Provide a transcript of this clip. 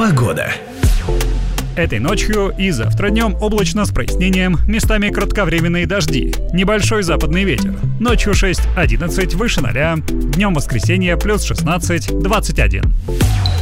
Погода. Этой ночью и завтра днем облачно с прояснением, местами кратковременные дожди, небольшой западный ветер. Ночью 6-11 выше 0, днем воскресенье плюс 16-21.